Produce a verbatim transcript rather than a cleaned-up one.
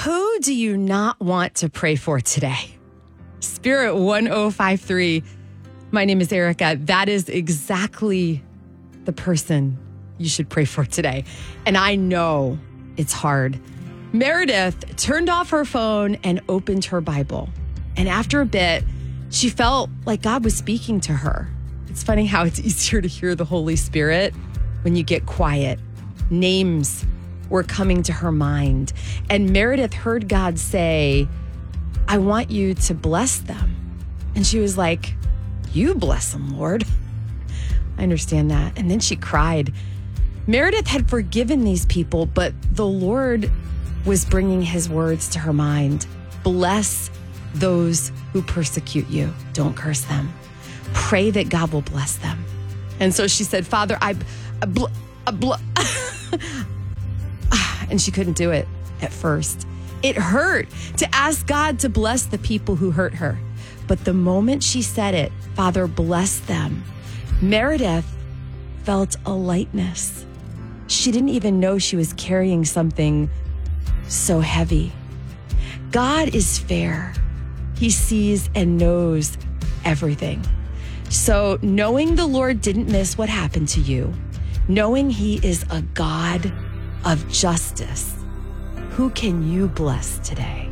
Who do you not want to pray for today? Spirit one oh five three. My name is Erica. That is exactly the person you should pray for today. And I know it's hard. Meredith turned off her phone and opened her Bible. And after a bit, she felt like God was speaking to her. It's funny how it's easier to hear the Holy Spirit when you get quiet. Names were coming to her mind. And Meredith heard God say, I want you to bless them. And she was like, you bless them, Lord. I understand that. And then she cried. Meredith had forgiven these people, but the Lord was bringing his words to her mind. Bless those who persecute you. Don't curse them. Pray that God will bless them. And so she said, Father, I, I, bl- I bl- and she couldn't do it at first. It hurt to ask God to bless the people who hurt her. But the moment she said it, Father, bless them, Meredith felt a lightness. She didn't even know she was carrying something so heavy. God is fair. He sees and knows everything. So knowing the Lord didn't miss what happened to you, knowing he is a God of justice, who can you bless today?